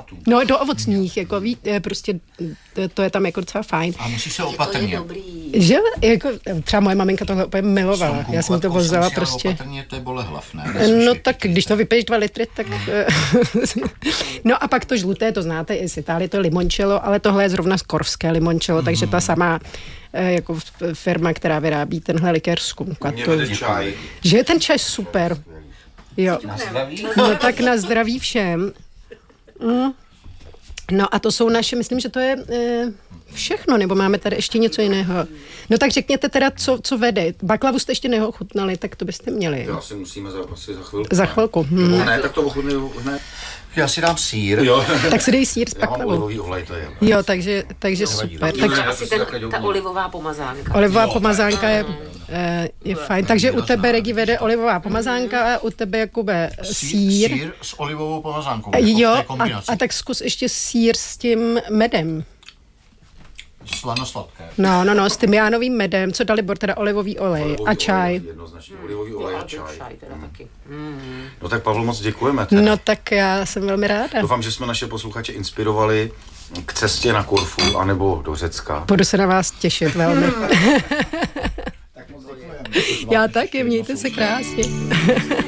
salátů. No, do ovocných, jako prostě to je tam jako docela fajn. A musí se opatrně. Že? Jako, třeba moje maminka tohle úplně milovala. Já jsem to vozila prostě. Opatrně, to je bolehlav, ne? No tak, když to vypiješ 2 litry, tak... No a pak to žluté, to znáte i z Itálie, to je limoncello, ale tohle je zrovna z korvské limoncello, takže ta samá jako firma, která vyrábí tenhle likér z kumquatu. Že je ten čaj super. Jo. Na zdraví? No tak na zdraví všem. No a to jsou naše, myslím, že to je všechno, nebo máme tady ještě něco jiného. No tak řekněte teda, co vede. Baklavu jste ještě neochutnali, tak to byste měli. To asi musíme asi za chvilku. Za chvilku. Nebo ne, tak to ochutnuju hned. Já si dám sýr. Jo. Tak si dej sýr s Já mám baklavou. olivový olej, to je. Jo, takže super. Takže asi ta olivová pomazánka. Olivová pomazánka je fajn. Takže u tebe, Regi, vede olivová pomazánka a u tebe, Jakube, sýr. Sýr s olivovou pomazánkou. Jo, a tak zkus ještě sýr s tím medem. Slanosladké. No, s tymiánovým medem, co Dalibor, teda olivový olej a čaj. Jednoznačně olivový olej a čaj. Teda taky. No tak Pavlo, moc děkujeme. Teda. No tak já jsem velmi ráda. Doufám, že jsme naše posluchače inspirovali k cestě na Korfu anebo do Řecka. Budu se na vás těšit velmi. Tak moc děkujeme. Já taky, mějte se krásně.